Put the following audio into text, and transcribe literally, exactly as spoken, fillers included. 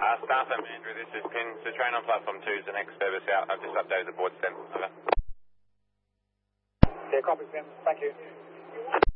Uh, Staff and Andrew, this is Pin. So train on platform two is the next service out. I've just updated the board stem. Over. Yeah, copy, Pin. Thank you.